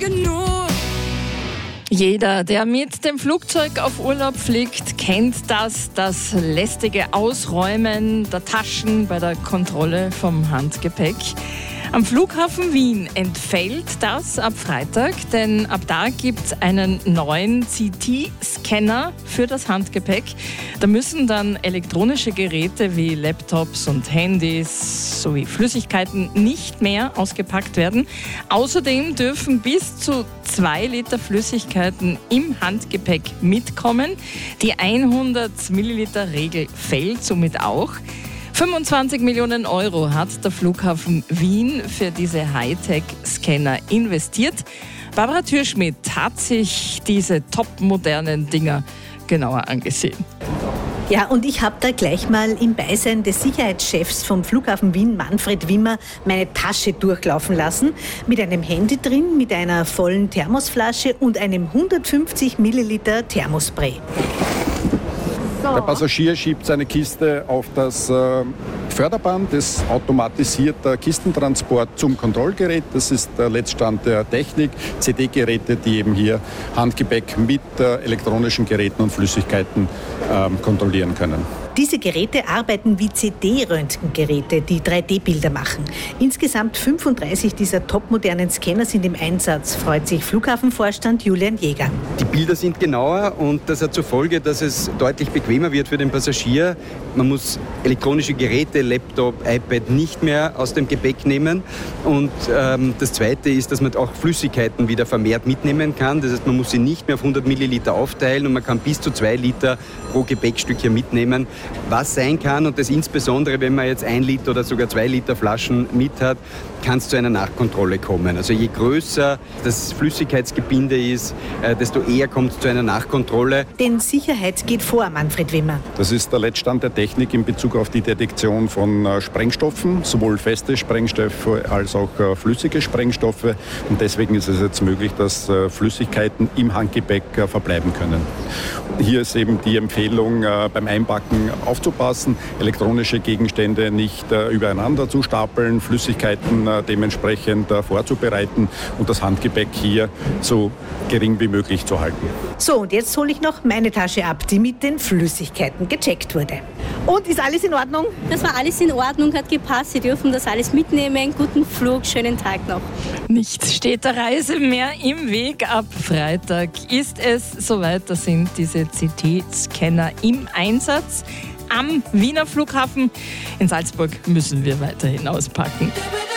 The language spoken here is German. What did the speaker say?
genug. Jeder, der mit dem Flugzeug auf Urlaub fliegt, kennt das lästige Ausräumen der Taschen bei der Kontrolle vom Handgepäck. Am Flughafen Wien entfällt das ab Freitag, denn ab da gibt es einen neuen CT-Scanner für das Handgepäck. Da müssen dann elektronische Geräte wie Laptops und Handys sowie Flüssigkeiten nicht mehr ausgepackt werden. Außerdem dürfen bis zu 2 Liter Flüssigkeiten im Handgepäck mitkommen. Die 100 Milliliter Regel fällt somit auch. 25 Millionen Euro hat der Flughafen Wien für diese Hightech-Scanner investiert. Barbara Thürschmidt hat sich diese topmodernen Dinger genauer angesehen. Ja, und ich habe da gleich mal im Beisein des Sicherheitschefs vom Flughafen Wien, Manfred Wimmer, meine Tasche durchlaufen lassen. Mit einem Handy drin, mit einer vollen Thermosflasche und einem 150 Milliliter Thermospray. Der Passagier schiebt seine Kiste auf das Förderband. Das automatisiert der Kistentransport zum Kontrollgerät. Das ist der Letztstand der Technik. CD-Geräte, die eben hier Handgepäck mit elektronischen Geräten und Flüssigkeiten kontrollieren können. Diese Geräte arbeiten wie CD-Röntgengeräte, die 3D-Bilder machen. Insgesamt 35 dieser topmodernen Scanner sind im Einsatz, freut sich Flughafenvorstand Julian Jäger. Die Bilder sind genauer und das hat zur Folge, dass es deutlich bequemer wird für den Passagier. Man muss elektronische Geräte, Laptop, iPad nicht mehr aus dem Gepäck nehmen. Und das Zweite ist, dass man auch Flüssigkeiten wieder vermehrt mitnehmen kann. Das heißt, man muss sie nicht mehr auf 100 Milliliter aufteilen und man kann bis zu 2 Liter pro Gepäckstück hier mitnehmen. Was sein kann, und das insbesondere, wenn man jetzt 1 Liter oder sogar 2 Liter Flaschen mit hat, kann es zu einer Nachkontrolle kommen. Also je größer das Flüssigkeitsgebinde ist, desto eher kommt es zu einer Nachkontrolle. Denn Sicherheit geht vor, Manfred Wimmer. Das ist der Letztstand der Technik in Bezug auf die Detektion von Sprengstoffen, sowohl feste Sprengstoffe als auch flüssige Sprengstoffe. Und deswegen ist es jetzt möglich, dass Flüssigkeiten im Handgepäck verbleiben können. Hier ist eben die Empfehlung, beim Einpacken aufzupassen, elektronische Gegenstände nicht übereinander zu stapeln, Flüssigkeiten dementsprechend vorzubereiten und das Handgepäck hier so gering wie möglich zu halten. So, und jetzt hole ich noch meine Tasche ab, die mit den Flüssigkeiten gecheckt wurde. Und ist alles in Ordnung? Das war alles in Ordnung, hat gepasst. Sie dürfen das alles mitnehmen. Guten Flug, schönen Tag noch. Nichts steht der Reise mehr im Weg. Ab Freitag ist es soweit. Da sind diese CT-Scanner im Einsatz am Wiener Flughafen. In Salzburg müssen wir weiterhin auspacken.